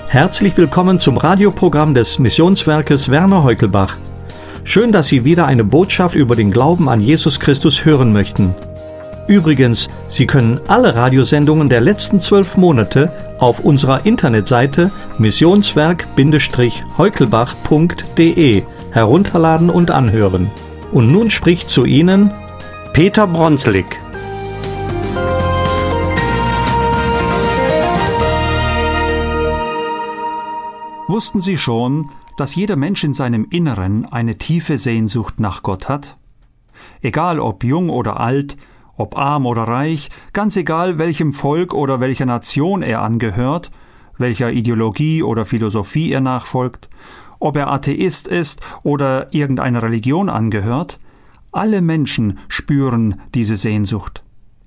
Herzlich willkommen zum Radioprogramm des Missionswerkes Werner Heukelbach. Schön, dass Sie wieder eine Botschaft über den Glauben an Jesus Christus hören möchten. Übrigens, Sie können alle Radiosendungen der letzten 12 Monate auf unserer Internetseite missionswerk-heukelbach.de herunterladen und anhören. Und nun spricht zu Ihnen Peter Bronselig. Wussten Sie schon, dass jeder Mensch in seinem Inneren eine tiefe Sehnsucht nach Gott hat? Egal ob jung oder alt, ob arm oder reich, ganz egal welchem Volk oder welcher Nation er angehört, welcher Ideologie oder Philosophie er nachfolgt, ob er Atheist ist oder irgendeiner Religion angehört, alle Menschen spüren diese Sehnsucht.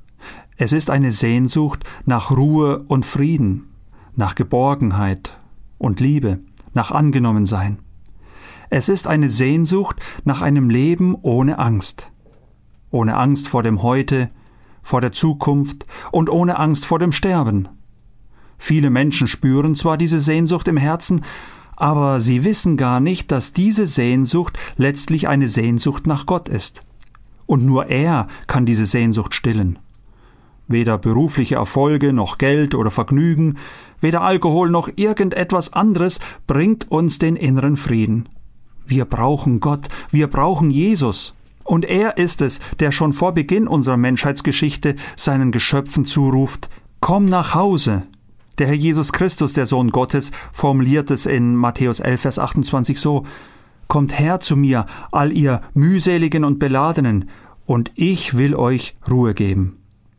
Es ist eine Sehnsucht nach Ruhe und Frieden, nach Geborgenheit und Liebe, nach Angenommensein. Es ist eine Sehnsucht nach einem Leben ohne Angst. Ohne Angst vor dem Heute, vor der Zukunft und ohne Angst vor dem Sterben. Viele Menschen spüren zwar diese Sehnsucht im Herzen, aber sie wissen gar nicht, dass diese Sehnsucht letztlich eine Sehnsucht nach Gott ist. Und nur er kann diese Sehnsucht stillen. Weder berufliche Erfolge noch Geld oder Vergnügen, weder Alkohol noch irgendetwas anderes bringt uns den inneren Frieden. Wir brauchen Gott, wir brauchen Jesus. Und er ist es, der schon vor Beginn unserer Menschheitsgeschichte seinen Geschöpfen zuruft: Komm nach Hause. Der Herr Jesus Christus, der Sohn Gottes, formuliert es in Matthäus 11, Vers 28 so: Kommt her zu mir, all ihr mühseligen und Beladenen, und ich will euch Ruhe geben.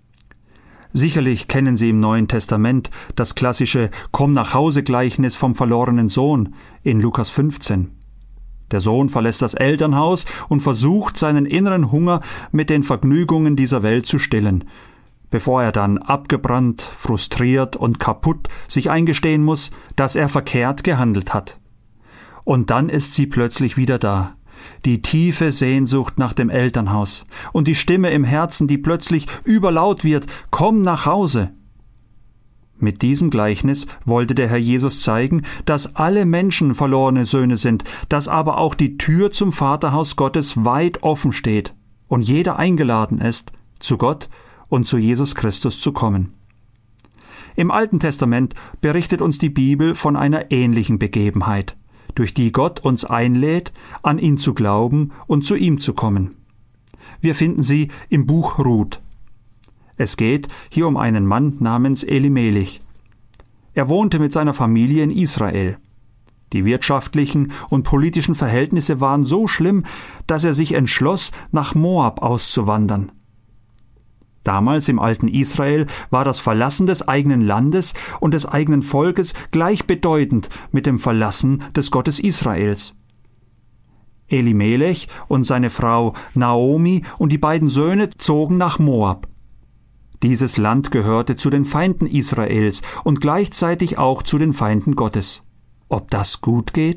Sicherlich kennen Sie im Neuen Testament das klassische Komm-nach-Hause-Gleichnis vom verlorenen Sohn in Lukas 15. Der Sohn verlässt das Elternhaus und versucht, seinen inneren Hunger mit den Vergnügungen dieser Welt zu stillen, bevor er dann abgebrannt, frustriert und kaputt sich eingestehen muss, dass er verkehrt gehandelt hat. Und dann ist sie plötzlich wieder da. Die tiefe Sehnsucht nach dem Elternhaus und die Stimme im Herzen, die plötzlich überlaut wird: Komm nach Hause. Mit diesem Gleichnis wollte der Herr Jesus zeigen, dass alle Menschen verlorene Söhne sind, dass aber auch die Tür zum Vaterhaus Gottes weit offen steht und jeder eingeladen ist, zu Gott und zu Jesus Christus zu kommen. Im Alten Testament berichtet uns die Bibel von einer ähnlichen Begebenheit, durch die Gott uns einlädt, an ihn zu glauben und zu ihm zu kommen. Wir finden sie im Buch Ruth. Es geht hier um einen Mann namens Elimelech. Er wohnte mit seiner Familie in Israel. Die wirtschaftlichen und politischen Verhältnisse waren so schlimm, dass er sich entschloss, nach Moab auszuwandern. Damals im alten Israel war das Verlassen des eigenen Landes und des eigenen Volkes gleichbedeutend mit dem Verlassen des Gottes Israels. Elimelech und seine Frau Naomi und die beiden Söhne zogen nach Moab. Dieses Land gehörte zu den Feinden Israels und gleichzeitig auch zu den Feinden Gottes. Ob das gut geht?